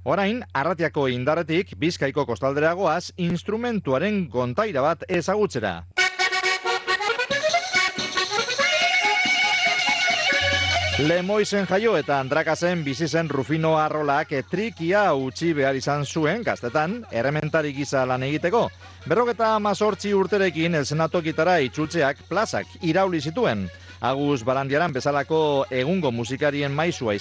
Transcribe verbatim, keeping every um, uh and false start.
Orain, Arratiako Indarretik Bizkaiko kostaldera goaz instrumentuaren kontaira bat ezagutzera. Lemoizen jaio eta Andrakazen bizi zen Rufino Arrolak trikia utzi behar izan zuen gaztetan errementari gisa lan egiteko. Berrogeta amazortzi urterekin eszenatokitara itzultzeak plazak irauli zituen. Agus Barandiaran bezalako egungo musikarien maisua